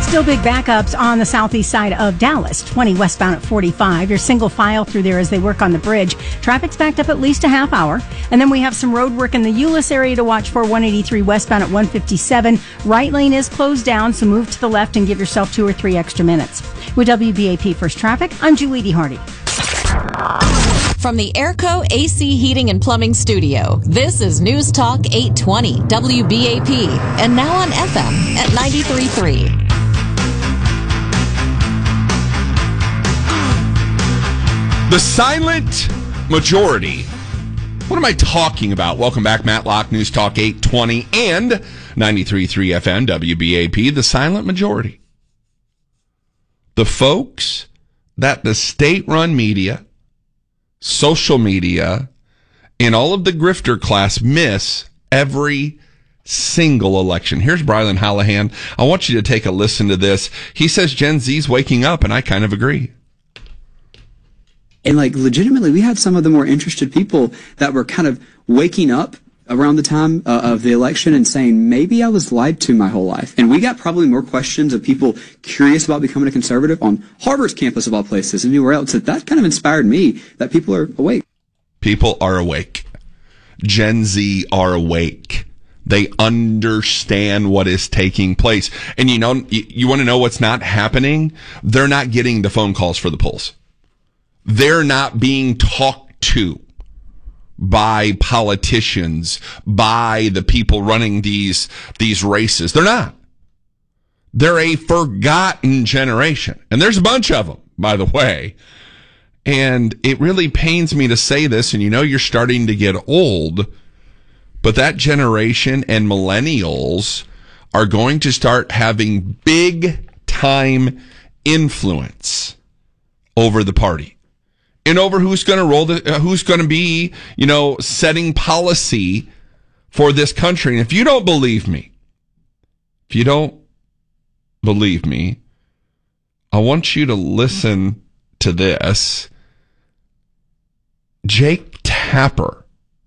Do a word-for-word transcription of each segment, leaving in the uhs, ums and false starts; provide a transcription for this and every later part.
Still big backups on the southeast side of Dallas, twenty westbound at forty-five. Your single file through there as they work on the bridge. Traffic's backed up at least a half hour. And then we have some road work in the Euless area to watch for, one eighty-three westbound at one fifty-seven. Right lane is closed down, so move to the left and give yourself two or three extra minutes. With W B A P First Traffic, I'm Julie Hardy. From the Airco A C Heating and Plumbing Studio, this is News Talk eight twenty W B A P, and now on F M at ninety-three point three. The silent majority. What am I talking about? Welcome back, Matlock, News Talk eight twenty and ninety-three point three F M, W B A P. The silent majority. The folks that the state-run media, social media, and all of the grifter class miss every single election. Here's Brylan Hallahan. I want you to take a listen to this. He says Gen Z's waking up, and I kind of agree. And like legitimately, we had some of the more interested people that were kind of waking up around the time uh, of the election and saying, maybe I was lied to my whole life. And we got probably more questions of people curious about becoming a conservative on Harvard's campus of all places and anywhere else. That that kind of inspired me that people are awake. People are awake. Gen Z are awake. They understand what is taking place. And you know, you, you want to know what's not happening? They're not getting the phone calls for the polls. They're not being talked to by politicians, by the people running these, these races. They're not. They're a forgotten generation. And there's a bunch of them, by the way. And it really pains me to say this, and you know you're starting to get old, but that generation and millennials are going to start having big time influence over the party. And over who's going to roll the, uh, who's going to be, you know, setting policy for this country. And if you don't believe me, if you don't believe me, I want you to listen to this. Jake Tapper.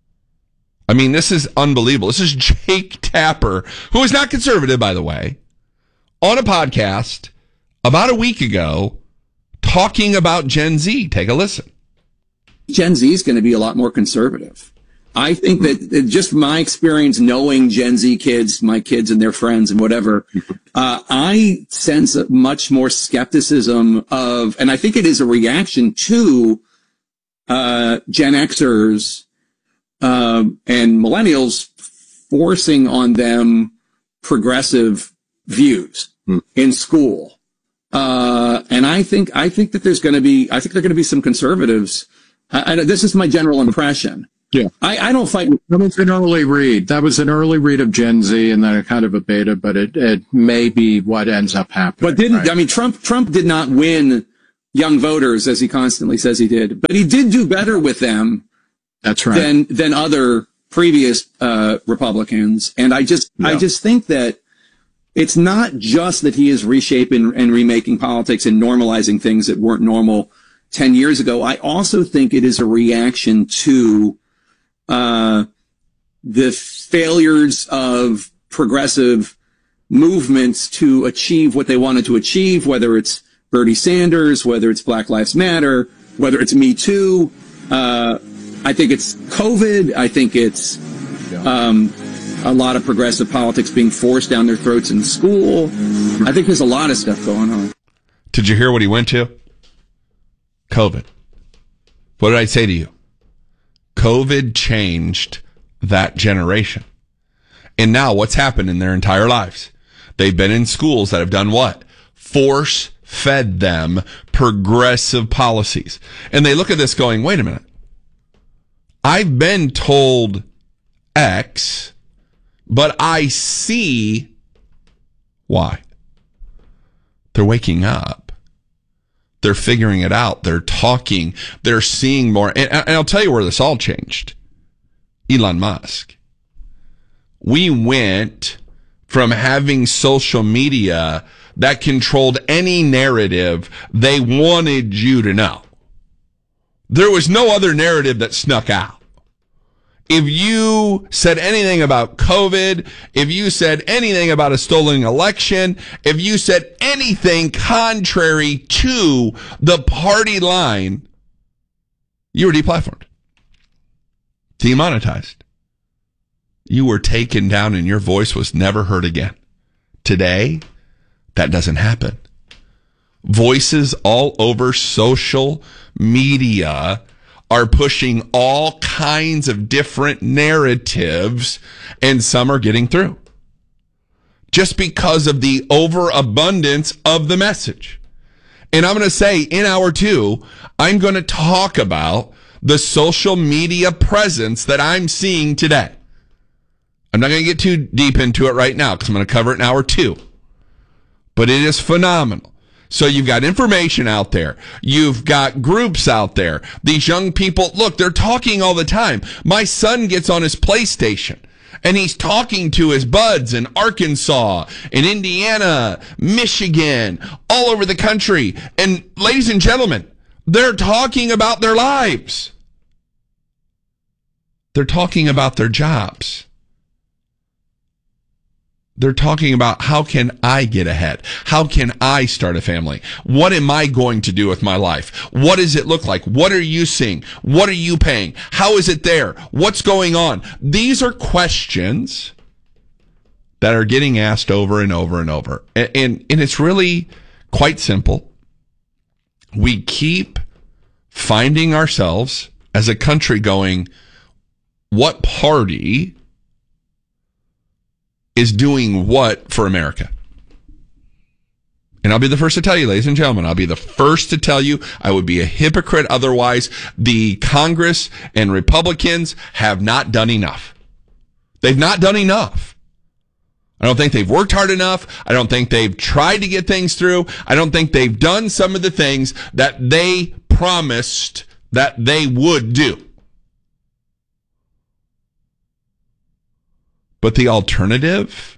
I mean, this is unbelievable. This is Jake Tapper, who is not conservative, by the way, on a podcast about a week ago, talking about Gen Z. Take a listen. Gen Z is going to be a lot more conservative. I think that just from my experience knowing Gen Z kids, my kids and their friends and whatever, uh, I sense a much more skepticism of, and I think it is a reaction to uh, Gen Xers uh, and millennials forcing on them progressive views hmm. in school. Uh, and I think, I think that there's going to be, I think there are going to be some conservatives. I, I, this is my general impression. Yeah. I, I don't fight. That was an early read. That was an early read of Gen Z and then a kind of a beta, but it, it may be what ends up happening. But didn't, right? I mean, Trump, Trump did not win young voters as he constantly says he did, but he did do better with them. That's right. Than, than other previous, uh, Republicans. And I just, yeah. I just think that it's not just that he is reshaping and remaking politics and normalizing things that weren't normal ten years ago. I also think it is a reaction to uh the failures of progressive movements to achieve what they wanted to achieve, whether it's Bernie Sanders, whether it's Black Lives Matter, whether it's Me Too. Uh I think it's COVID. I think it's um a lot of progressive politics being forced down their throats in school. I think there's a lot of stuff going on. Did you hear what he went to? COVID. What did I say to you? COVID changed that generation. And now what's happened in their entire lives? They've been in schools that have done what? Force fed them progressive policies. And they look at this going, wait a minute. I've been told X, but I see Y. They're waking up. They're figuring it out. They're talking. They're seeing more. And, and I'll tell you where this all changed. Elon Musk. We went from having social media that controlled any narrative they wanted you to know. There was no other narrative that snuck out. if you said anything about COVID, if you said anything about a stolen election, if you said anything contrary to the party line, you were deplatformed, demonetized. You were taken down and your voice was never heard again. Today, that doesn't happen. Voices all over social media are pushing all kinds of different narratives, and some are getting through just because of the overabundance of the message. And I'm going to say in hour two, I'm going to talk about the social media presence that I'm seeing today. I'm not going to get too deep into it right now because I'm going to cover it in hour two, but it is phenomenal. So you've got information out there. You've got groups out there. These young people, look, they're talking all the time. My son gets on his PlayStation and he's talking to his buds in Arkansas, in Indiana, Michigan, all over the country. And ladies and gentlemen, they're talking about their lives. They're talking about their jobs. They're talking about, how can I get ahead? How can I start a family? What am I going to do with my life? What does it look like? What are you seeing? What are you paying? How is it there? What's going on? These are questions that are getting asked over and over and over. And, and, and it's really quite simple. We keep finding ourselves as a country going, what party is doing what for America? And I'll be the first to tell you, ladies and gentlemen, I'll be the first to tell you I would be a hypocrite otherwise. The Congress and Republicans have not done enough. They've not done enough. I don't think they've worked hard enough. I don't think they've tried to get things through. I don't think they've done some of the things that they promised that they would do. But the alternative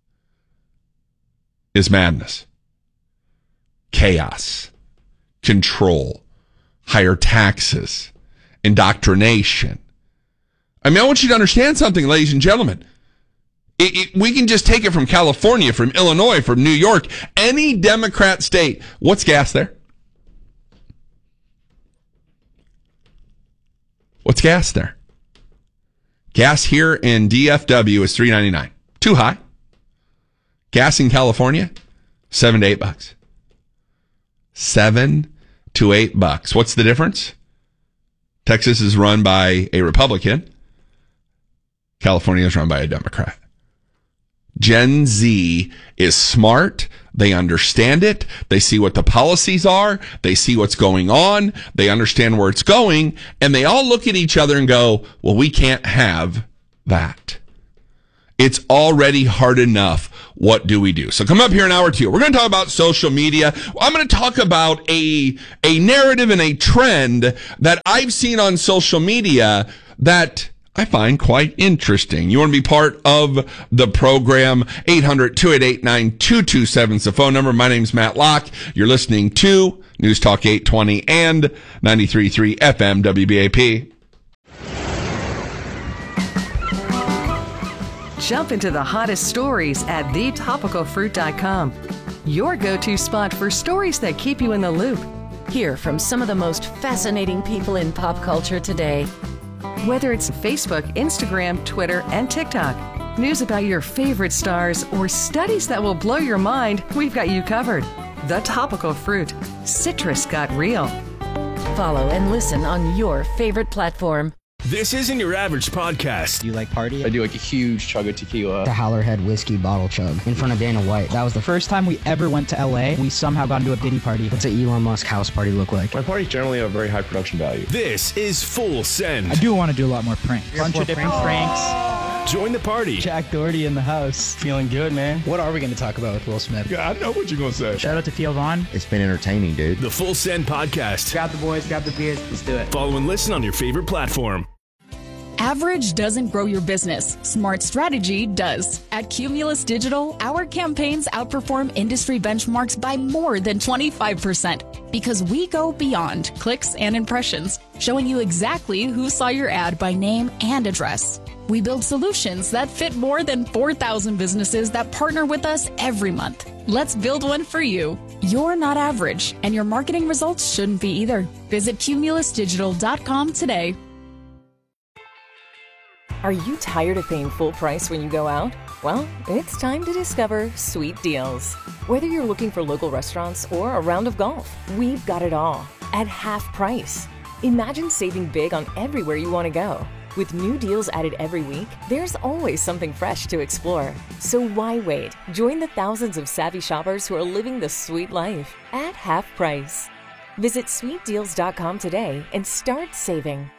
is madness, chaos, control, higher taxes, indoctrination. I mean, I want you to understand something, ladies and gentlemen. It, it, we can just take it from California, from Illinois, from New York, any Democrat state. What's gas there? What's gas there? Gas here in D F W is three ninety-nine. Too high. Gas in California, seven to eight bucks. Seven to eight bucks. What's the difference? Texas is run by a Republican. California is run by a Democrat. Gen Z is smart. They understand it. They see what the policies are. They see what's going on. They understand where it's going. And they all look at each other and go, well, we can't have that. It's already hard enough. What do we do? So come up here in hour two. We're going to talk about social media. I'm going to talk about a, a narrative and a trend that I've seen on social media that I find quite interesting. You want to be part of the program? eight hundred, two eight eight, nine two two seven is the phone number. My name's Matt Locke. You're listening to News Talk eight twenty and ninety-three point three F M W B A P. Jump into the hottest stories at the topical fruit dot com. Your go-to spot for stories that keep you in the loop. Hear from some of the most fascinating people in pop culture today. Whether it's Facebook, Instagram, Twitter, and TikTok, news about your favorite stars, or studies that will blow your mind, we've got you covered. The Topical Fruit. Citrus got real. Follow and listen on your favorite platform. This isn't your average podcast. Do you like party? I do like a huge chug of tequila. The Howlerhead whiskey bottle chug in front of Dana White. That was the first time we ever went to L A. We somehow got into a Diddy party. What's an Elon Musk house party look like? My parties generally have very high production value. This is Full Send. I do want to do a lot more pranks. A bunch of different pranks. pranks. Join the party. Jack Doherty in the house. Feeling good, man. What are we going to talk about with Will Smith? Yeah, I know what you're going to say. Shout out to Theo Vaughn. It's been entertaining, dude. The Full Send podcast. Grab the boys, grab the beers. Let's do it. Follow and listen on your favorite platform. Average doesn't grow your business. Smart strategy does. At Cumulus Digital, our campaigns outperform industry benchmarks by more than twenty-five percent because we go beyond clicks and impressions, showing you exactly who saw your ad by name and address. We build solutions that fit more than four thousand businesses that partner with us every month. Let's build one for you. You're not average, and your marketing results shouldn't be either. Visit cumulus digital dot com today. Are you tired of paying full price when you go out? Well, it's time to discover Sweet Deals. Whether you're looking for local restaurants or a round of golf, we've got it all at half price. Imagine saving big on everywhere you want to go. With new deals added every week, there's always something fresh to explore. So why wait? Join the thousands of savvy shoppers who are living the sweet life at half price. Visit sweet deals dot com today and start saving.